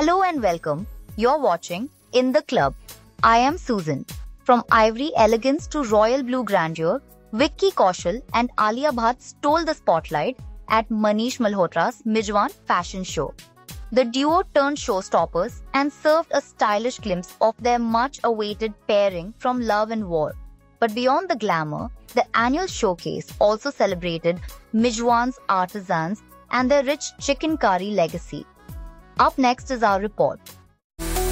Hello and welcome. You're watching In the Club. I am Susan. From ivory elegance to royal blue grandeur, Vicky Kaushal and Alia Bhatt stole the spotlight at Manish Malhotra's Mizwan fashion show. The duo turned showstoppers and served a stylish glimpse of their much-awaited pairing from Love and War. But beyond the glamour, the annual showcase also celebrated Mizwan's artisans and their rich chicken curry legacy. Up next is our report.